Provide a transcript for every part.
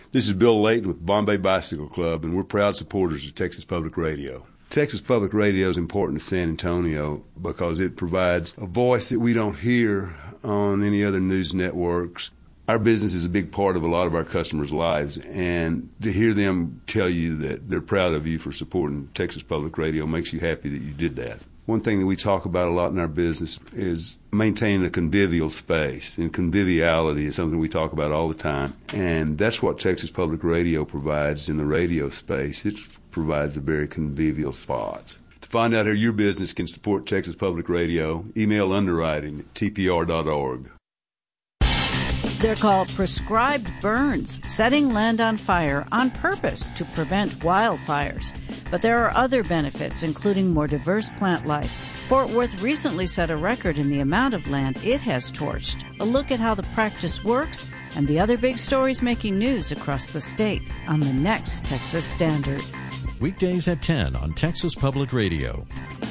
This is Bill Layton with Bombay Bicycle Club, and we're proud supporters of Texas Public Radio. Texas Public Radio is important to San Antonio because it provides a voice that we don't hear on any other news networks. Our business is a big part of a lot of our customers' lives, and to hear them tell you that they're proud of you for supporting Texas Public Radio makes you happy that you did that. One thing that we talk about a lot in our business is maintaining a convivial space, and conviviality is something we talk about all the time, and that's what Texas Public Radio provides in the radio space. It provides a very convivial spot. To find out how your business can support Texas Public Radio, email underwriting@tpr.org. They're called prescribed burns, setting land on fire on purpose to prevent wildfires. But there are other benefits, including more diverse plant life. Fort Worth recently set a record in the amount of land it has torched. A look at how the practice works and the other big stories making news across the state on the next Texas Standard. Weekdays at 10 on Texas Public Radio.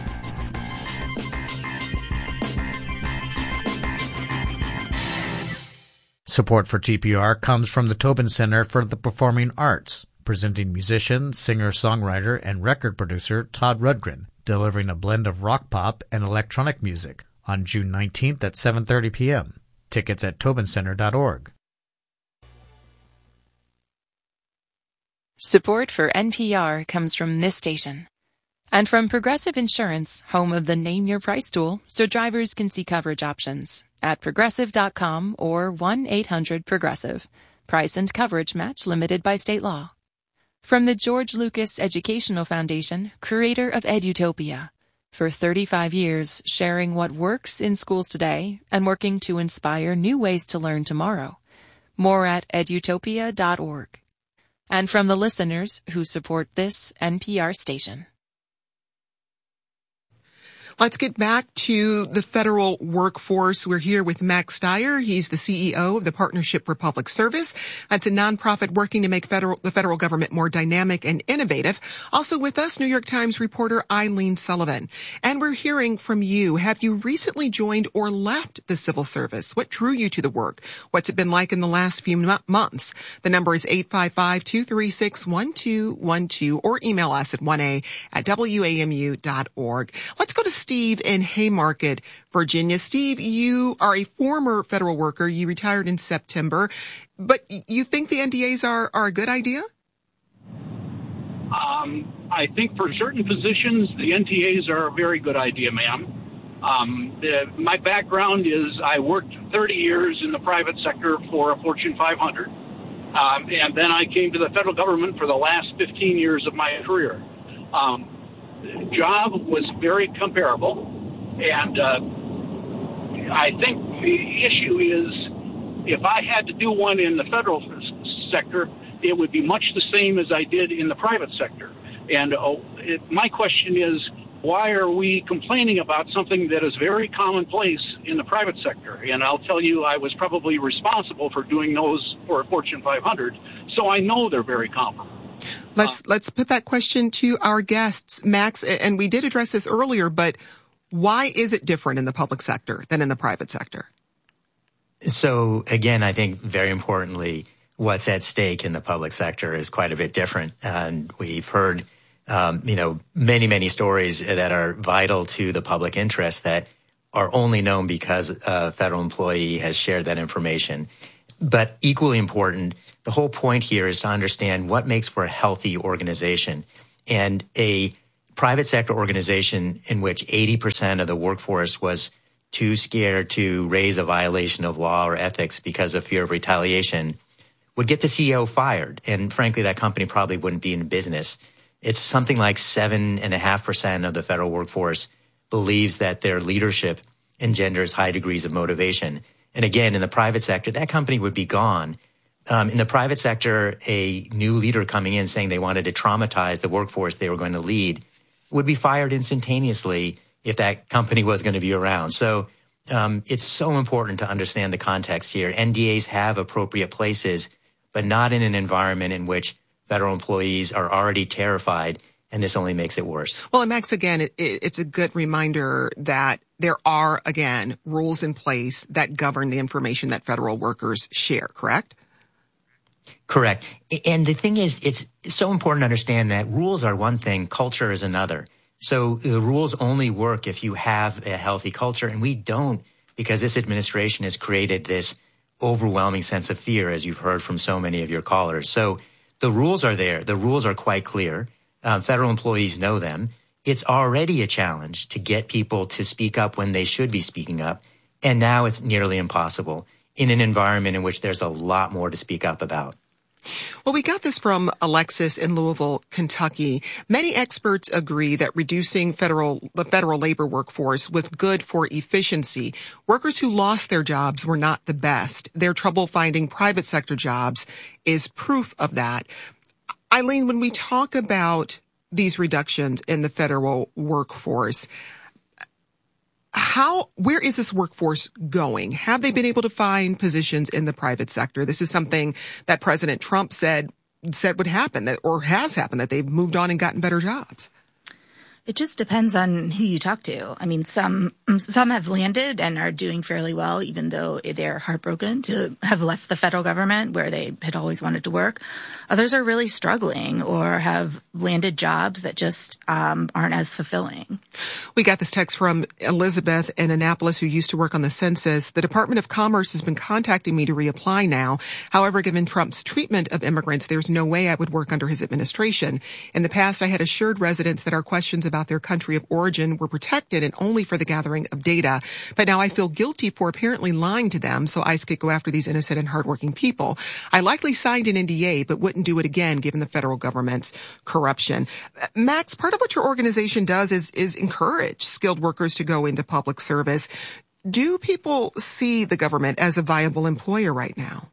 Support for TPR comes from the Tobin Center for the Performing Arts, presenting musician, singer-songwriter, and record producer Todd Rundgren, delivering a blend of rock pop and electronic music on June 19th at 7:30 p.m. Tickets at tobincenter.org. Support for NPR comes from this station. And from Progressive Insurance, home of the Name Your Price tool, so drivers can see coverage options at Progressive.com or 1-800-PROGRESSIVE. Price and coverage match limited by state law. From the George Lucas Educational Foundation, creator of Edutopia. For 35 years, sharing what works in schools today and working to inspire new ways to learn tomorrow. More at edutopia.org. And from the listeners who support this NPR station. Let's get back to the federal workforce. We're here with Max Stier. He's the CEO of the Partnership for Public Service. That's a nonprofit working to make the federal government more dynamic and innovative. Also with us, New York Times reporter Eileen Sullivan. And we're hearing from you. Have you recently joined or left the civil service? What drew you to the work? What's it been like in the last few months? The number is 855-236-1212 or email us at 1a@wamu.org. Let's go to Steve in Haymarket, Virginia. Steve, you are a former federal worker. You retired in September, but you think the NDAs are a good idea? I think for certain positions, the NTAs are a very good idea, ma'am. My background is I worked 30 years in the private sector for a Fortune 500, and then I came to the federal government for the last 15 years of my career. Job was very comparable, and I think the issue is if I had to do one in the federal sector, it would be much the same as I did in the private sector. And my question is, why are we complaining about something that is very commonplace in the private sector? And I'll tell you, I was probably responsible for doing those for a Fortune 500, so I know they're very comparable. Let's put that question to our guests, Max, and we did address this earlier, but why is it different in the public sector than in the private sector? So again, I think very importantly, what's at stake in the public sector is quite a bit different. And we've heard, many stories that are vital to the public interest that are only known because a federal employee has shared that information. But equally important, the whole point here is to understand what makes for a healthy organization. And a private sector organization in which 80% of the workforce was too scared to raise a violation of law or ethics because of fear of retaliation would get the CEO fired. And frankly, that company probably wouldn't be in business. It's something like 7.5% of the federal workforce believes that their leadership engenders high degrees of motivation. And again, in the private sector, that company would be gone. In the private sector, a new leader coming in saying they wanted to traumatize the workforce they were going to lead would be fired instantaneously if that company was going to be around. So it's so important to understand the context here. NDAs have appropriate places, but not in an environment in which federal employees are already terrified, and this only makes it worse. Well, and Max, again, it's a good reminder that there are, again, rules in place that govern the information that federal workers share, correct? Correct. And the thing is, it's so important to understand that rules are one thing, culture is another. So the rules only work if you have a healthy culture, and we don't, because this administration has created this overwhelming sense of fear, as you've heard from so many of your callers. So the rules are there. The rules are quite clear. Federal employees know them. It's already a challenge to get people to speak up when they should be speaking up, and now it's nearly impossible in an environment in which there's a lot more to speak up about. Well, we got this from Alexis in Louisville, Kentucky. Many experts agree that reducing the federal labor workforce was good for efficiency. Workers who lost their jobs were not the best. Their trouble finding private sector jobs is proof of that. Eileen, when we talk about these reductions in the federal workforce, where is this workforce going? Have they been able to find positions in the private sector? This is something that President Trump said would happen, or has happened, that they've moved on and gotten better jobs. It just depends on who you talk to. I mean, some have landed and are doing fairly well, even though they're heartbroken to have left the federal government where they had always wanted to work. Others are really struggling or have landed jobs that just aren't as fulfilling. We got this text from Elizabeth in Annapolis, who used to work on the census. The Department of Commerce has been contacting me to reapply now. However, given Trump's treatment of immigrants, there's no way I would work under his administration. In the past, I had assured residents that our questions about their country of origin were protected and only for the gathering of data. But now I feel guilty for apparently lying to them, so ICE could go after these innocent and hardworking people. I likely signed an NDA, but wouldn't do it again given the federal government's corruption. Max, part of what your organization does is encourage skilled workers to go into public service. Do people see the government as a viable employer right now?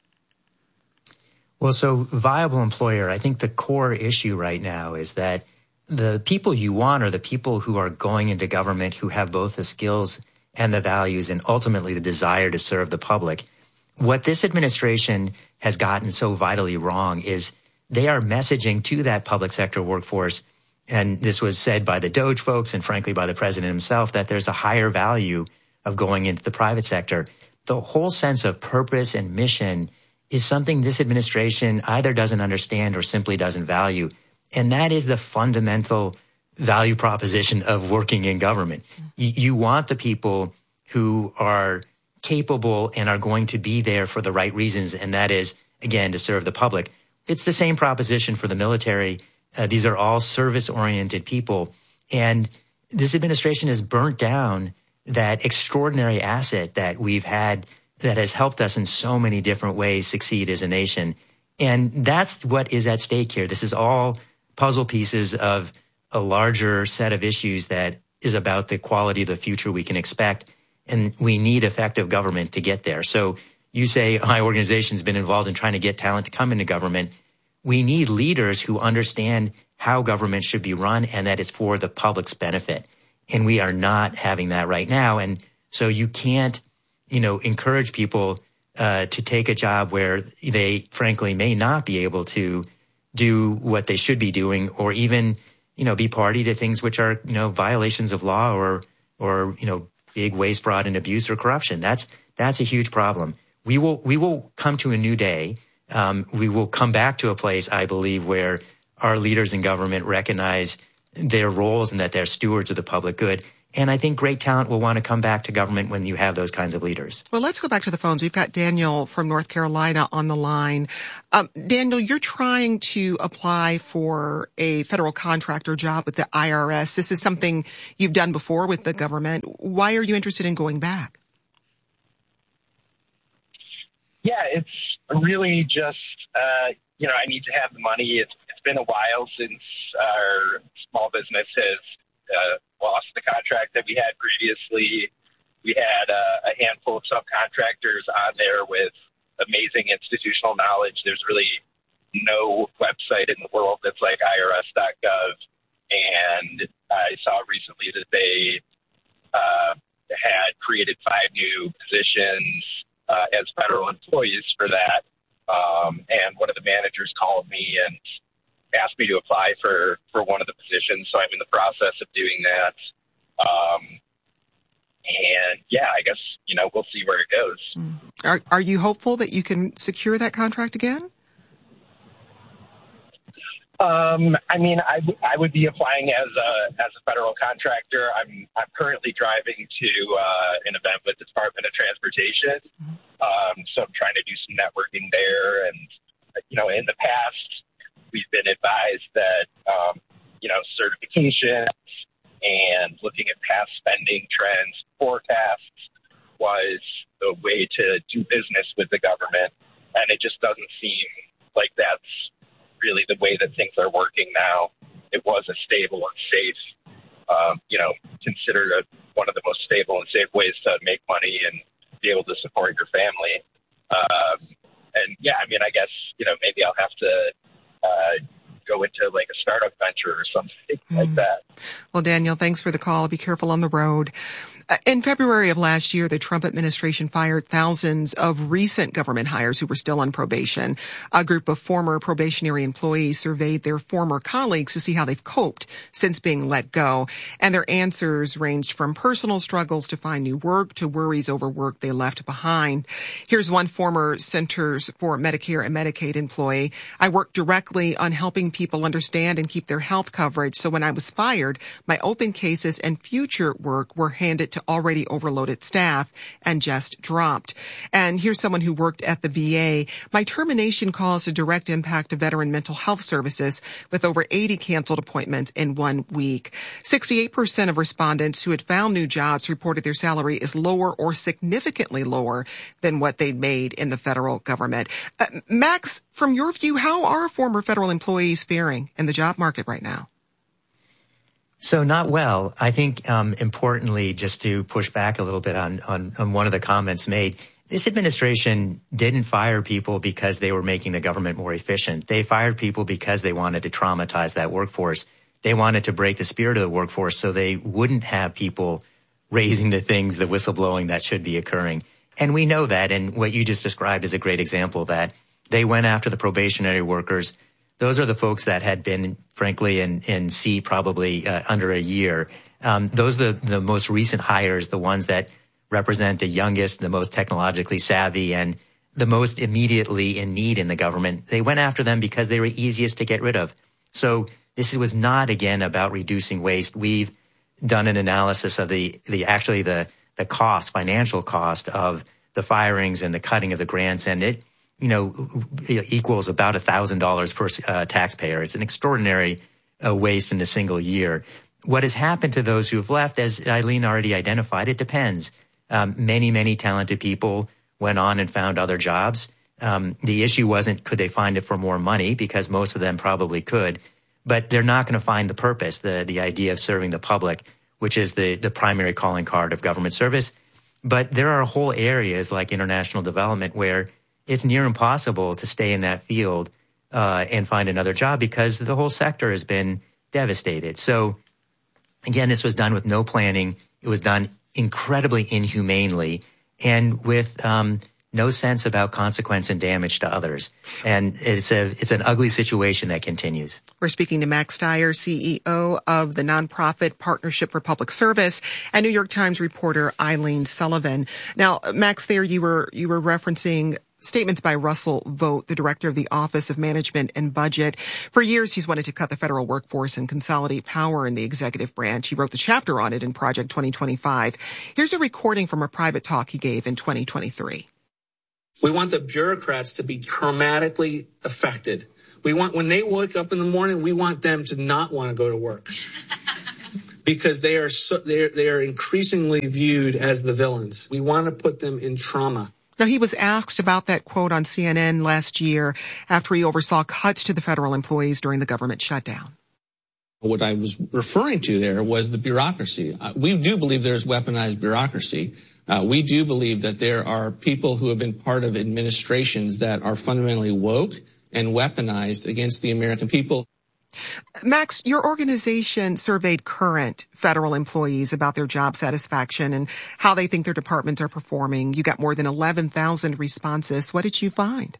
Well, so viable employer, I think the core issue right now is that the people you want are the people who are going into government who have both the skills and the values and ultimately the desire to serve the public. What this administration has gotten so vitally wrong is they are messaging to that public sector workforce, and this was said by the DOJ folks and frankly by the president himself, that there's a higher value of going into the private sector. The whole sense of purpose and mission is something this administration either doesn't understand or simply doesn't value. And that is the fundamental value proposition of working in government. You want the people who are capable and are going to be there for the right reasons, and that is, again, to serve the public. It's the same proposition for the military. These are all service-oriented people. And this administration has burnt down that extraordinary asset that we've had that has helped us in so many different ways succeed as a nation. And that's what is at stake here. This is all puzzle pieces of a larger set of issues that is about the quality of the future we can expect. And we need effective government to get there. So you say my organization's been involved in trying to get talent to come into government. We need leaders who understand how government should be run and that it's for the public's benefit. And we are not having that right now. And so you can't, encourage people to take a job where they frankly may not be able to do what they should be doing, or even, be party to things which are, violations of law or big waste, fraud, and abuse or corruption. That's a huge problem. We will come to a new day. We will come back to a place, I believe, where our leaders in government recognize their roles and that they're stewards of the public good. And I think great talent will want to come back to government when you have those kinds of leaders. Well, let's go back to the phones. We've got Daniel from North Carolina on the line. Daniel, you're trying to apply for a federal contractor job with the IRS. This is something you've done before with the government. Why are you interested in going back? Yeah, it's really just, I need to have the money. It's been a while since our small business has lost the contract that we had previously. We had a handful of subcontractors on there with amazing institutional knowledge. There's really no website in the world that's like IRS.gov. And I saw recently that they had created 5 new positions as federal employees for that. And one of the managers called me and asked me to apply for one of the positions. So I'm in the process of doing that. And yeah, I guess, we'll see where it goes. Are you hopeful that you can secure that contract again? I mean, I would be applying as a federal contractor. I'm currently driving to an event with the Department of Transportation, so I'm trying to do some networking there. And in the past, we've been advised that certifications and looking at past spending trends, forecasts was the way to do business with the government, and it just doesn't seem like that's really the way that things are working now. It was a stable and safe, considered one of the most stable and safe ways to make money and be able to support your family. I guess, maybe I'll have to go into like a startup venture or something like that. Well, Daniel, thanks for the call. Be careful on the road. In February of last year, the Trump administration fired thousands of recent government hires who were still on probation. A group of former probationary employees surveyed their former colleagues to see how they've coped since being let go. And their answers ranged from personal struggles to find new work to worries over work they left behind. Here's one former Centers for Medicare and Medicaid employee. I worked directly on helping people understand and keep their health coverage. So when I was fired, my open cases and future work were handed to already overloaded staff and just dropped. And here's someone who worked at the VA. My termination caused a direct impact to veteran mental health services with over 80 canceled appointments in 1 week. 68% of respondents who had found new jobs reported their salary is lower or significantly lower than what they'd made in the federal government. Max, from your view, how are former federal employees faring in the job market right now? So not well. I think, importantly, just to push back a little bit on one of the comments made, this administration didn't fire people because they were making the government more efficient. They fired people because they wanted to traumatize that workforce. They wanted to break the spirit of the workforce so they wouldn't have people raising the things, the whistleblowing that should be occurring. And we know that, and what you just described is a great example of that. They went after the probationary workers. Those are the folks that had been, frankly, in seat probably under a year. Those are the most recent hires, the ones that represent the youngest, the most technologically savvy, and the most immediately in need in the government. They went after them because they were easiest to get rid of. So this was not, again, about reducing waste. We've done an analysis of the cost, financial cost of the firings and the cutting of the grants, and it equals about $1,000 per taxpayer. It's an extraordinary waste in a single year. What has happened to those who have left, as Eileen already identified, it depends. Many, many talented people went on and found other jobs. The issue wasn't could they find it for more money, because most of them probably could, but they're not going to find the purpose, the idea of serving the public, which is the primary calling card of government service. But there are whole areas like international development where it's near impossible to stay in that field and find another job because the whole sector has been devastated. So, again, this was done with no planning. It was done incredibly inhumanely and with no sense about consequence and damage to others. And it's an ugly situation that continues. We're speaking to Max Stier, CEO of the nonprofit Partnership for Public Service, and New York Times reporter Eileen Sullivan. Now, Max, there you were referencing statements by Russell Vought, the director of the Office of Management and Budget. For years, he's wanted to cut the federal workforce and consolidate power in the executive branch. He wrote the chapter on it in Project 2025. Here's a recording from a private talk he gave in 2023. We want the bureaucrats to be traumatically affected. We want, when they wake up in the morning, we want them to not want to go to work because they are increasingly viewed as the villains. We want to put them in trauma. Now, he was asked about that quote on CNN last year after he oversaw cuts to the federal employees during the government shutdown. What I was referring to there was the bureaucracy. We do believe there's weaponized bureaucracy. We do believe that there are people who have been part of administrations that are fundamentally woke and weaponized against the American people. Max, your organization surveyed current federal employees about their job satisfaction and how they think their departments are performing. You got more than 11,000 responses. What did you find?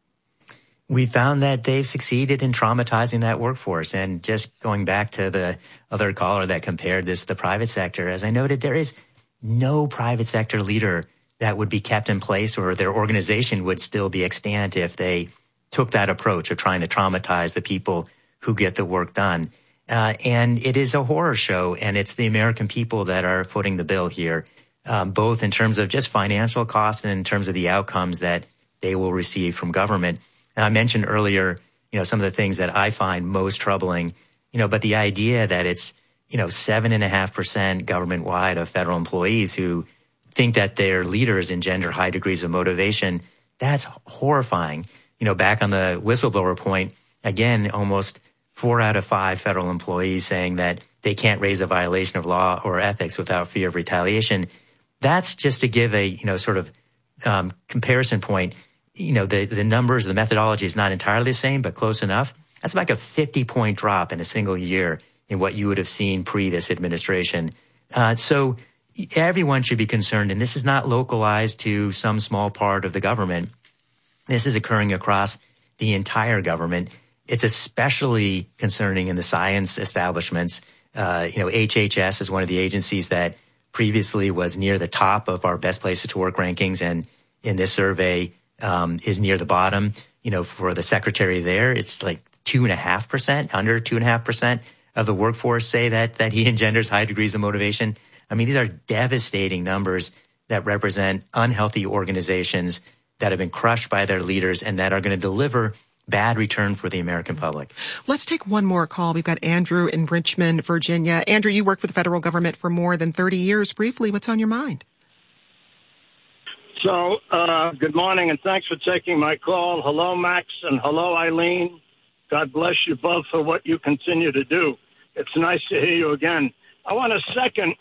We found that they've succeeded in traumatizing that workforce. And just going back to the other caller that compared this to the private sector, as I noted, there is no private sector leader that would be kept in place or their organization would still be extant if they took that approach of trying to traumatize the people who get the work done. And it is a horror show, and it's the American people that are footing the bill here, both in terms of just financial costs and in terms of the outcomes that they will receive from government. And I mentioned earlier, some of the things that I find most troubling, but the idea that it's, 7.5% government-wide of federal employees who think that their leaders engender high degrees of motivation, that's horrifying. Back on the whistleblower point, again, almost 4 out of 5 federal employees saying that they can't raise a violation of law or ethics without fear of retaliation. That's just to give a, comparison point. The numbers, the methodology is not entirely the same, but close enough. That's like a 50-point drop in a single year in what you would have seen pre this administration. So everyone should be concerned, and this is not localized to some small part of the government. This is occurring across the entire government. It's especially concerning in the science establishments. HHS is one of the agencies that previously was near the top of our best places to work rankings, and in this survey is near the bottom. For the secretary there, it's like 2.5%, under 2.5% of the workforce say that he engenders high degrees of motivation. I mean, these are devastating numbers that represent unhealthy organizations that have been crushed by their leaders and that are going to deliver bad return for the American public. Let's take one more call. We've got Andrew in Richmond, Virginia. Andrew, you worked for the federal government for more than 30 years. Briefly, what's on your mind? So, good morning, and thanks for taking my call. Hello, Max, and hello, Eileen. God bless you both for what you continue to do. It's nice to hear you again. I want to second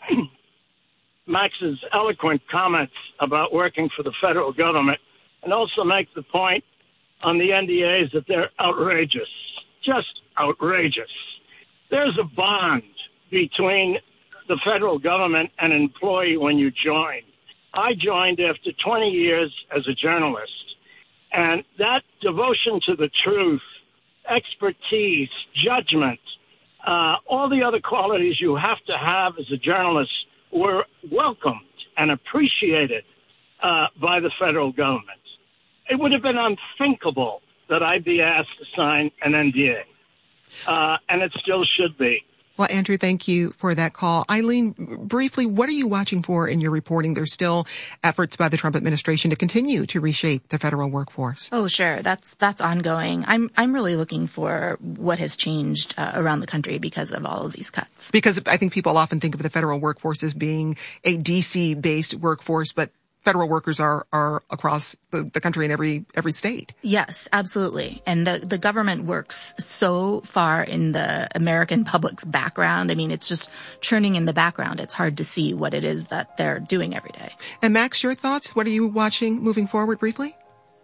Max's eloquent comments about working for the federal government and also make the point on the NDAs that they're outrageous, just outrageous. There's a bond between the federal government and an employee when you join. I joined after 20 years as a journalist, and that devotion to the truth, expertise, judgment, all the other qualities you have to have as a journalist were welcomed and appreciated by the federal government. It would have been unthinkable that I'd be asked to sign an NDA, and it still should be. Well, Andrew, thank you for that call. Eileen, briefly, what are you watching for in your reporting? There's still efforts by the Trump administration to continue to reshape the federal workforce. Oh, sure. That's ongoing. I'm really looking for what has changed around the country because of all of these cuts. Because I think people often think of the federal workforce as being a DC-based workforce, but federal workers are across the country in every state. Yes, absolutely. And the government works so far in the American public's background. I mean, it's just churning in the background. It's hard to see what it is that they're doing every day. And Max, your thoughts? What are you watching moving forward briefly?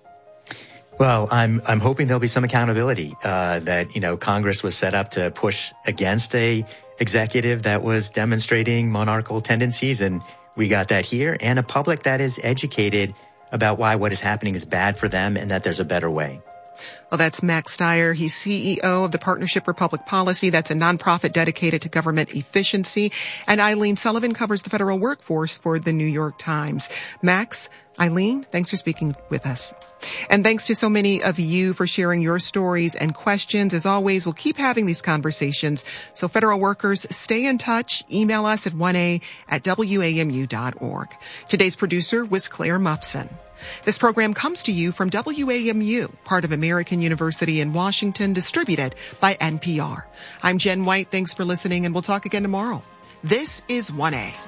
Well, I'm hoping there'll be some accountability, that, Congress was set up to push against a executive that was demonstrating monarchical tendencies, and we got that here, and a public that is educated about why what is happening is bad for them and that there's a better way. Well, that's Max Stier. He's CEO of the Partnership for Public Policy. That's a nonprofit dedicated to government efficiency. And Eileen Sullivan covers the federal workforce for the New York Times. Max, Eileen, thanks for speaking with us. And thanks to so many of you for sharing your stories and questions. As always, we'll keep having these conversations. So federal workers, stay in touch. Email us at 1a@wamu.org. Today's producer was Claire Muffson. This program comes to you from WAMU, part of American University in Washington, distributed by NPR. I'm Jen White. Thanks for listening, and we'll talk again tomorrow. This is 1A.